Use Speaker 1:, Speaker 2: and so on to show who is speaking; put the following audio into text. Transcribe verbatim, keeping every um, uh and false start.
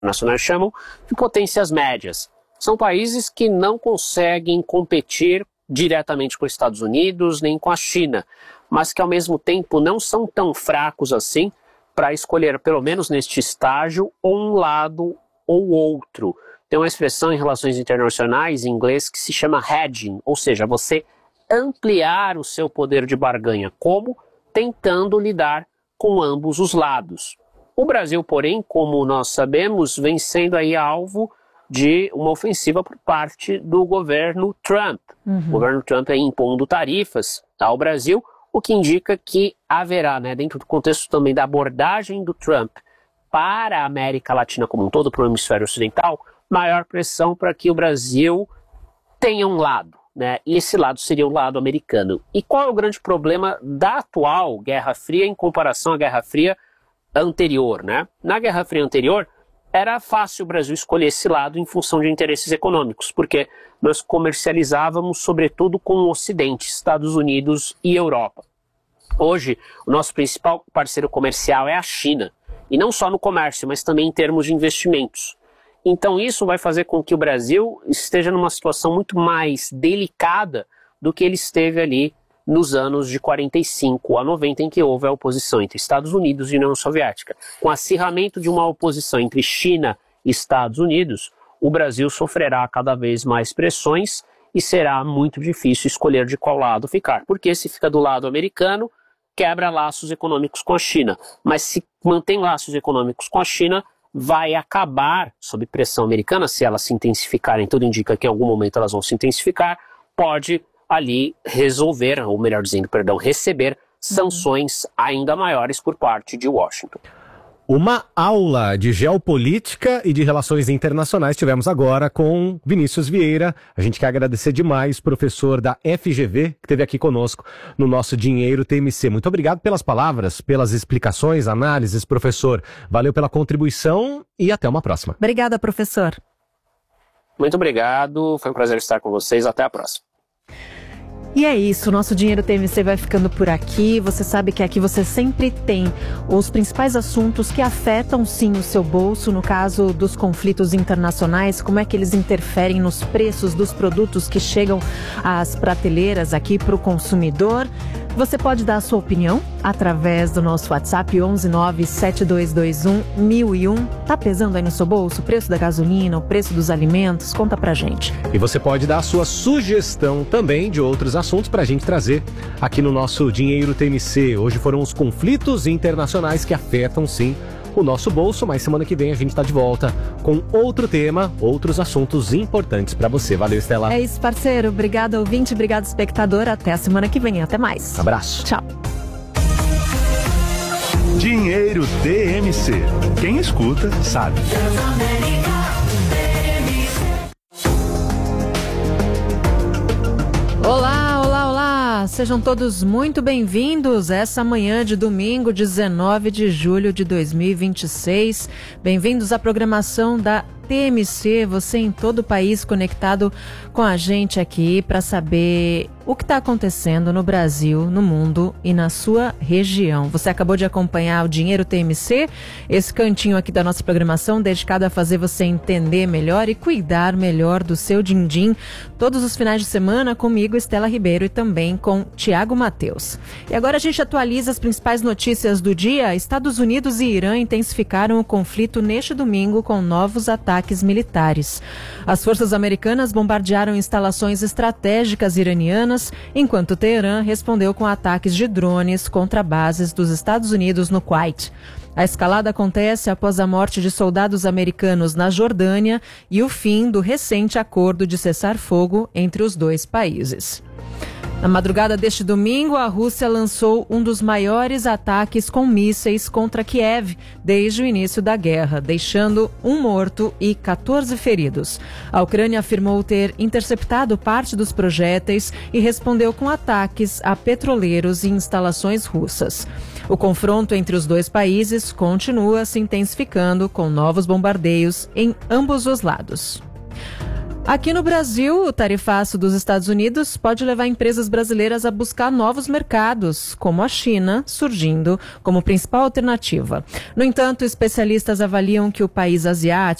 Speaker 1: internacionais chamam de potências médias. São países que não conseguem competir diretamente com os Estados Unidos nem com a China, mas que ao mesmo tempo não são tão fracos assim para escolher, pelo menos neste estágio, ou um lado ou outro. Tem uma expressão em relações internacionais em inglês que se chama hedging, ou seja, você ampliar o seu poder de barganha, como tentando lidar com ambos os lados. O Brasil, porém, como nós sabemos, vem sendo aí alvo de uma ofensiva por parte do governo Trump. Uhum. O governo Trump é impondo tarifas ao Brasil, o que indica que haverá, né, dentro do contexto também da abordagem do Trump para a América Latina como um todo, para o hemisfério ocidental, maior pressão para que o Brasil tenha um lado, né? E esse lado seria o lado americano. E qual é o grande problema da atual Guerra Fria em comparação à Guerra Fria anterior, né? Na Guerra Fria anterior, era fácil o Brasil escolher esse lado em função de interesses econômicos, porque nós comercializávamos sobretudo com o Ocidente, Estados Unidos e Europa. Hoje, o nosso principal parceiro comercial é a China, e não só no comércio, mas também em termos de investimentos. Então isso vai fazer com que o Brasil esteja numa situação muito mais delicada do que ele esteve ali nos anos de quarenta e cinco a noventa, em que houve a oposição entre Estados Unidos e União Soviética. Com o acirramento de uma oposição entre China e Estados Unidos, o Brasil sofrerá cada vez mais pressões e será muito difícil escolher de qual lado ficar. Porque se fica do lado americano, quebra laços econômicos com a China. Mas se mantém laços econômicos com a China, vai acabar, sob pressão americana, se elas se intensificarem, tudo indica que em algum momento elas vão se intensificar, pode ali resolver, ou melhor dizendo, perdão, receber sanções ainda maiores por parte de Washington.
Speaker 2: Uma aula de geopolítica e de relações internacionais tivemos agora com Vinícius Vieira. A gente quer agradecer demais, professor da F G V, que esteve aqui conosco no nosso Dinheiro T M C. Muito obrigado pelas palavras, pelas explicações, análises, professor. Valeu pela contribuição e até uma próxima.
Speaker 3: Obrigada, professor.
Speaker 1: Muito obrigado, foi um prazer estar com vocês. Até a próxima.
Speaker 3: E é isso, o nosso Dinheiro T M C vai ficando por aqui. Você sabe que aqui você sempre tem os principais assuntos que afetam sim o seu bolso. No caso dos conflitos internacionais, como é que eles interferem nos preços dos produtos que chegam às prateleiras aqui para o consumidor. Você pode dar a sua opinião através do nosso WhatsApp onze nove sete dois dois um mil e um. Tá pesando aí no seu bolso o preço da gasolina, o preço dos alimentos? Conta pra gente.
Speaker 2: E você pode dar a sua sugestão também de outros assuntos pra gente trazer aqui no nosso Dinheiro T M C. Hoje foram os conflitos internacionais que afetam sim o nosso bolso, mas semana que vem a gente tá de volta com outro tema, outros assuntos importantes pra você. Valeu, Estela.
Speaker 3: É isso, parceiro. Obrigado, ouvinte. Obrigado, espectador. Até a semana que vem. Até mais.
Speaker 2: Abraço.
Speaker 3: Tchau.
Speaker 4: Dinheiro T M C. Quem escuta, sabe.
Speaker 3: Olá, olá, olá! Sejam todos muito bem-vindos essa manhã de domingo, dezenove de julho de dois mil e vinte e seis. Bem-vindos à programação da T M C, você em todo o país conectado com a gente aqui para saber o que está acontecendo no Brasil, no mundo e na sua região. Você acabou de acompanhar o Dinheiro T M C, esse cantinho aqui da nossa programação dedicado a fazer você entender melhor e cuidar melhor do seu din-din, todos os finais de semana comigo, Estela Ribeiro, e também com Tiago Mateus. E agora a gente atualiza as principais notícias do dia. Estados Unidos e Irã intensificaram o conflito neste domingo com novos ataques militares. As forças americanas bombardearam instalações estratégicas iranianas, enquanto Teherã respondeu com ataques de drones contra bases dos Estados Unidos no Kuwait. A escalada acontece após a morte de soldados americanos na Jordânia e o fim do recente acordo de cessar-fogo entre os dois países. Na madrugada deste domingo, a Rússia lançou um dos maiores ataques com mísseis contra Kiev desde o início da guerra, deixando um morto e quatorze feridos. A Ucrânia afirmou ter interceptado parte dos projéteis e respondeu com ataques a petroleiros e instalações russas. O confronto entre os dois países continua se intensificando com novos bombardeios em ambos os lados. Aqui no Brasil, o tarifaço dos Estados Unidos pode levar empresas brasileiras a buscar novos mercados, como a China, surgindo como principal alternativa. No entanto, especialistas avaliam que o país asiático